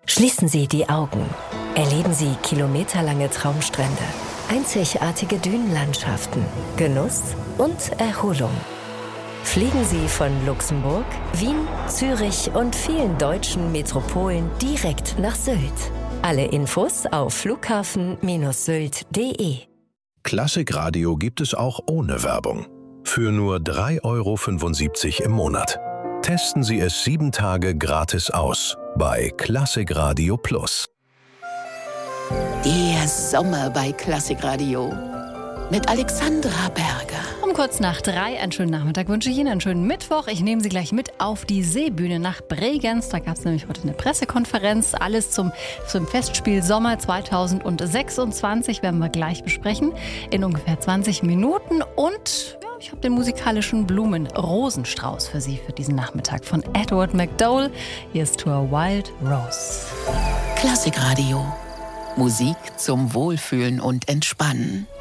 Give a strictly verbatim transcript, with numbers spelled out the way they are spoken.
Schließen Sie die Augen. Erleben Sie kilometerlange Traumstrände, einzigartige Dünenlandschaften, Genuss und Erholung. Fliegen Sie von Luxemburg, Wien, Zürich und vielen deutschen Metropolen direkt nach Sylt. Alle Infos auf flughafen Sylt punkt de. Klassikradio gibt es auch ohne Werbung. Für nur drei Euro fünfundsiebzig im Monat. Testen Sie es sieben Tage gratis aus bei Klassikradio Plus. Der Sommer bei Klassikradio mit Alexandra Berger. Um kurz nach drei, einen schönen Nachmittag wünsche ich Ihnen, einen schönen Mittwoch. Ich nehme Sie gleich mit auf die Seebühne nach Bregenz. Da gab es nämlich heute eine Pressekonferenz. Alles zum, zum Festspiel Sommer zweitausendsechsundzwanzig werden wir gleich besprechen. In ungefähr zwanzig Minuten. Und ja, ich habe den musikalischen Blumen-Rosenstrauß für Sie für diesen Nachmittag von Edward McDowell. Hier ist To a Wild Rose. Klassikradio. Musik zum Wohlfühlen und Entspannen.